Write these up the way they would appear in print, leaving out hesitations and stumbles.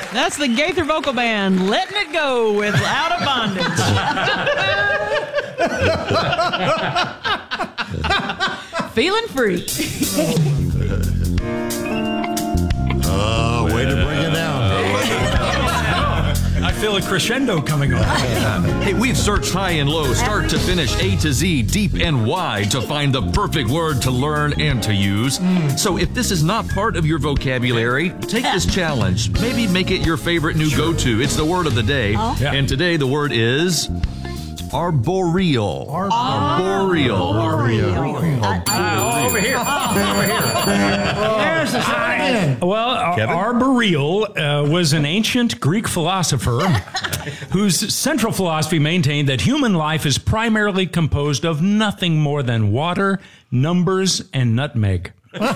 That's the Gaither Vocal Band, letting it go with Out of Bondage. Feeling free. Way to bring it down. I feel a crescendo coming on. Hey, we've searched high and low, start to finish, A to Z, deep and wide to find the perfect word to learn and to use. So if this is not part of your vocabulary, take this challenge. Maybe make it your favorite new go-to. It's the word of the day. Yeah. And today the word is arboreal. Arboreal. Over here. There's the second. Well, Arboreal was an ancient Greek philosopher whose central philosophy maintained that human life is primarily composed of nothing more than water, numbers, and nutmeg.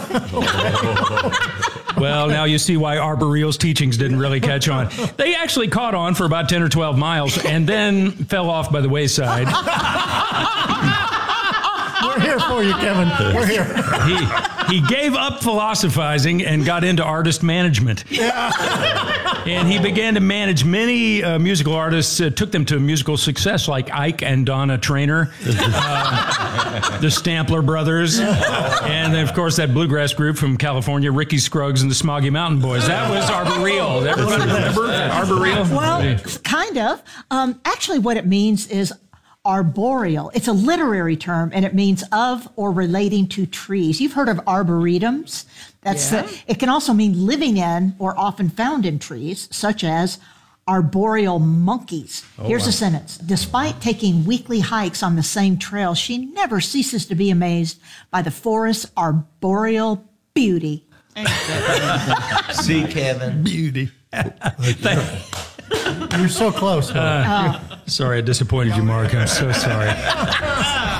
Well, now you see why Arboreal's teachings didn't really catch on. They actually caught on for about 10 or 12 miles and then fell off by the wayside. We're here for you, Kevin. We're here. He gave up philosophizing and got into artist management. And he began to manage many musical artists, took them to musical success like Ike and Donna Traynor, the Stampler Brothers, and then, of course, that bluegrass group from California, Ricky Scruggs and the Smoggy Mountain Boys. That was Arboreal. Everybody remember Arboreal? Well, kind of. Actually, what it means is arboreal. It's a literary term, and it means of or relating to trees. You've heard of arboretums. It can also mean living in or often found in trees, such as arboreal monkeys. Here's a sentence. Despite taking weekly hikes on the same trail, she never ceases to be amazed by the forest's arboreal beauty. See, Kevin. Beauty. You're so close. Sorry I disappointed you, Mark. I'm so sorry.